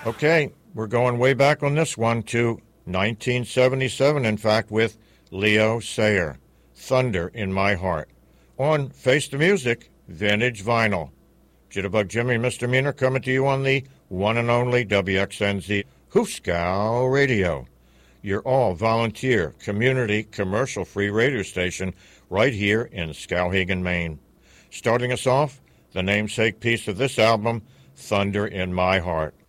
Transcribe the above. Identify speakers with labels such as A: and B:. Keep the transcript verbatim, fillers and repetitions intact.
A: Okay, we're going way back on this one to nineteen seventy-seven, in fact, with Leo Sayer, Thunder in My Heart. On Face the Music, Vintage Vinyl. Jitterbug Jimmy, Mister Meaner, coming to you on the one and only W X N Z Hooskow Radio. Your all-volunteer, community, commercial-free radio station right here in Skowhegan, Maine. Starting us off, the namesake piece of this album, Thunder in My Heart.